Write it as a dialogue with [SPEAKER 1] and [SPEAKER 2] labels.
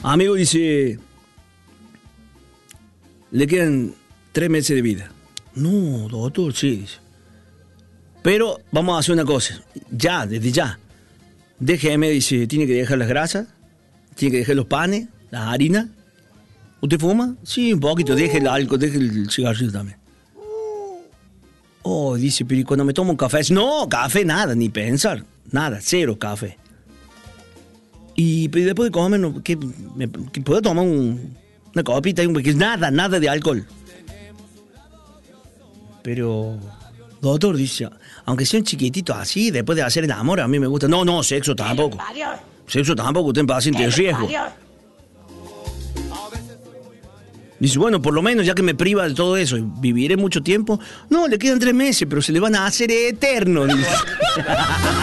[SPEAKER 1] Amigo, dice, le quedan 3 meses de vida. No, doctor, sí, dice. Pero vamos a hacer una cosa, ya, desde ya. Déjeme, dice, tiene que dejar las grasas, tiene que dejar los panes, las harinas. ¿Usted fuma? Sí, un poquito, deje el alcohol, deje el cigarrillo también. Oh, dice, pero ¿y cuando me tomo un café? No, café nada, ni pensar, nada, cero café. Y pero después de comer, ¿qué puedo tomar una copita? Nada de alcohol. Pero, doctor, dice, aunque sea un chiquitito así, después de hacer el amor, a mí me gusta. No, sexo tampoco. Sexo tampoco, usted es paciente de riesgo. Dice, bueno, por lo menos ya que me priva de todo eso, ¿viviré mucho tiempo? No, le quedan 3 meses, pero se le van a hacer eterno, dice.